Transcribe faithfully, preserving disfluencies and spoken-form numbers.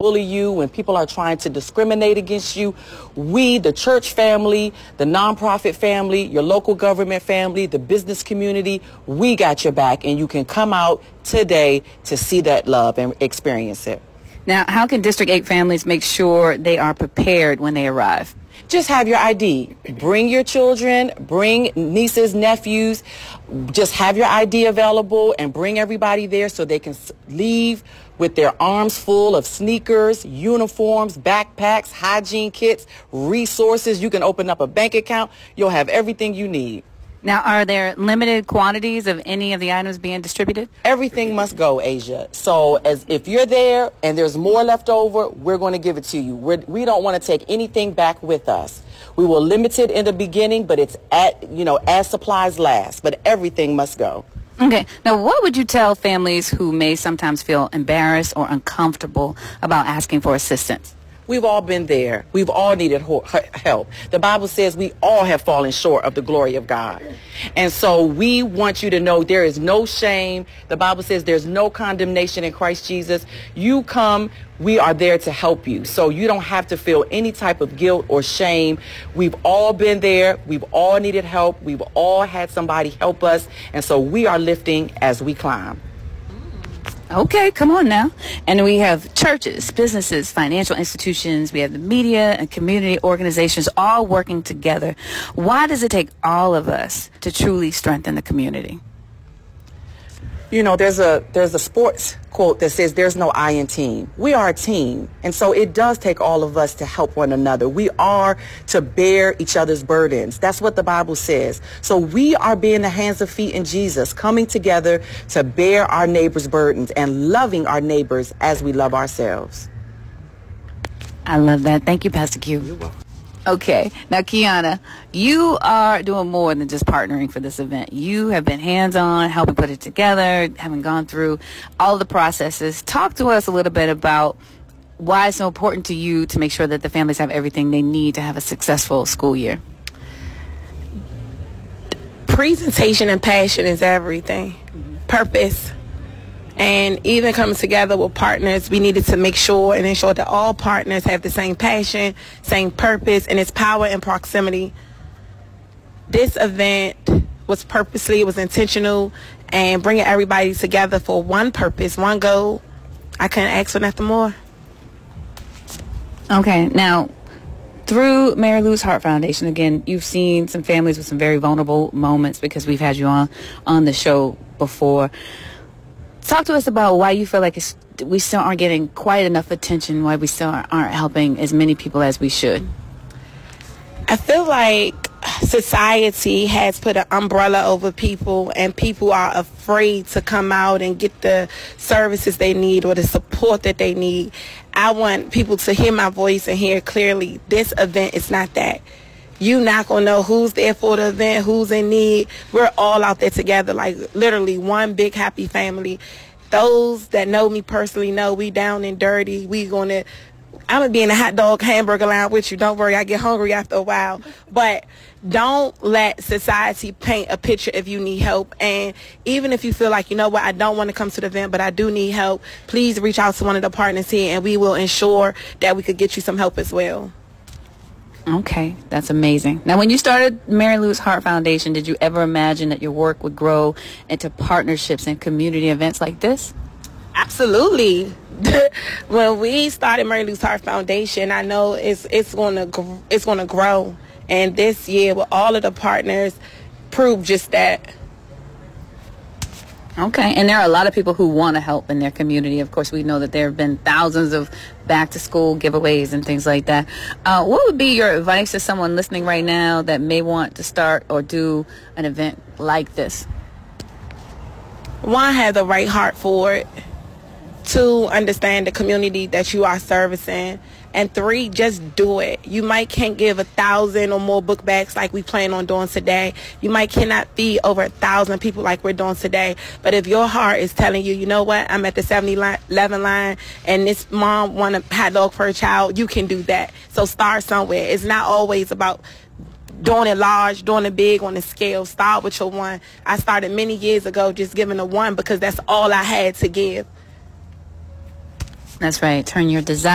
bully you, when people are trying to discriminate against you, we, the church family, the nonprofit family, your local government family, the business community, we got your back, and you can come out today to see that love and experience it. Now, how can District eight families make sure they are prepared when they arrive? Just have your I D. Bring your children, bring nieces, nephews. Just have your I D available and bring everybody there so they can leave with their arms full of sneakers, uniforms, backpacks, hygiene kits, resources. You can open up a bank account. You'll have everything you need. Now, are there limited quantities of any of the items being distributed? Everything must go, Asia. So as if you're there and there's more left over, we're going to give it to you. We're, we don't want to take anything back with us. We will limit it in the beginning, but it's at, you know, as supplies last. But everything must go. Okay. Now, what would you tell families who may sometimes feel embarrassed or uncomfortable about asking for assistance? We've all been there. We've all needed help. The Bible says we all have fallen short of the glory of God. And so we want you to know there is no shame. The Bible says there's no condemnation in Christ Jesus. You come, we are there to help you. So you don't have to feel any type of guilt or shame. We've all been there. We've all needed help. We've all had somebody help us. And so we are lifting as we climb. Okay, come on now. And we have churches, businesses, financial institutions. We have the media and community organizations all working together. Why does it take all of us to truly strengthen the community? You know, there's a there's a sports quote that says there's no I in team. We are a team. And so it does take all of us to help one another. We are to bear each other's burdens. That's what the Bible says. So we are being the hands and feet in Jesus, coming together to bear our neighbors' burdens and loving our neighbors as we love ourselves. I love that. Thank you, Pastor Q. You're welcome. Okay. Now, Kiana, you are doing more than just partnering for this event. You have been hands-on, helping put it together, having gone through all the processes. Talk to us a little bit about why it's so important to you to make sure that the families have everything they need to have a successful school year. Presentation and passion is everything. Mm-hmm. Purpose. And even coming together with partners, we needed to make sure and ensure that all partners have the same passion, same purpose, and its power and proximity. This event was purposely, it was intentional, and bringing everybody together for one purpose, one goal. I couldn't ask for nothing more. Okay, now, through Mary Lou's Heart Foundation, again, you've seen some families with some very vulnerable moments because we've had you on, on the show before. Talk to us about why you feel like it's, we still aren't getting quite enough attention, why we still aren't helping as many people as we should. I feel like society has put an umbrella over people, and people are afraid to come out and get the services they need or the support that they need. I want people to hear my voice and hear clearly, this event is not that. You not going to know who's there for the event, who's in need. We're all out there together, like literally one big happy family. Those that know me personally know we down and dirty. We going to, I'm going to be in the hot dog hamburger line with you. Don't worry, I get hungry after a while. But don't let society paint a picture if you need help. And even if you feel like, you know what, I don't want to come to the event, but I do need help, please reach out to one of the partners here, and we will ensure that we could get you some help as well. Okay, that's amazing. Now, when you started Mary Lou's Heart Foundation, did you ever imagine that your work would grow into partnerships and community events like this? Absolutely. When we started Mary Lou's Heart Foundation, I know it's it's going to it's going to grow, and this year with all of the partners, proved just that. Okay, and there are a lot of people who want to help in their community. Of course, we know that there have been thousands of back-to-school giveaways and things like that. Uh, what would be your advice to someone listening right now that may want to start or do an event like this? One, have the right heart for it. Two, understand the community that you are servicing. And three, just do it. You might can't give a thousand or more book bags like we plan on doing today. You might cannot feed over a thousand people like we're doing today. But if your heart is telling you, you know what, I'm at the seven eleven line and this mom want a hot dog for a child, you can do that. So start somewhere. It's not always about doing it large, doing it big on the scale. Start with your one. I started many years ago just giving a one because that's all I had to give. That's right. Turn your desire